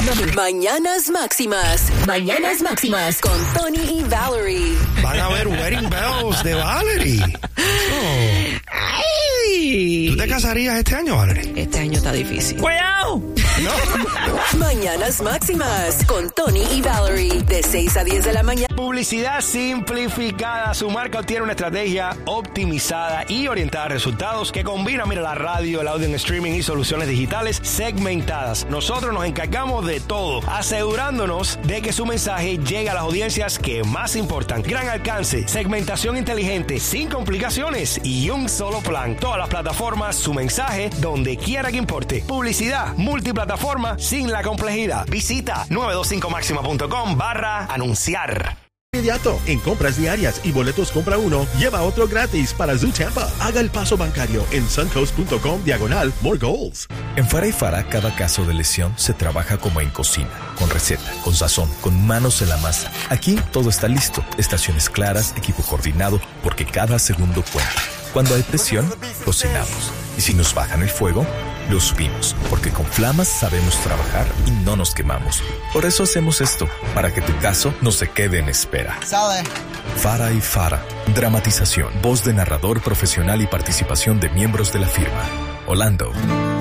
Mañanas Máximas. Mañanas Máximas con Tony y Valerie. Van a ver Wedding Bells de Valerie. ¡Ay! ¿Tú te casarías este año, Valerie? Este año está difícil. ¡Cuidado! Mañanas Máximas con Tony y Valerie. De 6 a 10 de la mañana. Publicidad simplificada. Su marca obtiene una estrategia optimizada y orientada a resultados que combina, la radio, el audio en streaming y soluciones digitales segmentadas. Nosotros nos encargamos de todo, asegurándonos de que su mensaje llegue a las audiencias que más importan. Gran alcance, segmentación inteligente, sin complicaciones y un solo plan. Todas las plataformas, su mensaje donde quiera que importe. Publicidad multiplataforma sin la complejidad. Visita 925maxima.com/anunciar. Inmediato. En compras diarias y boletos compra uno, lleva otro gratis para Zoo Tampa. Haga el paso bancario en suncoast.com/more goals. En Fara y Fara, cada caso de lesión se trabaja como en cocina, con receta, con sazón, con manos en la masa. Aquí todo está listo, estaciones claras, equipo coordinado, porque cada segundo cuenta. Cuando hay presión, cocinamos. Y si nos bajan el fuego, lo subimos, porque con Flamas sabemos trabajar y no nos quemamos. Por eso hacemos esto, para que tu caso no se quede en espera. Sale. Fara y Fara. Dramatización, voz de narrador profesional y participación de miembros de la firma. Orlando.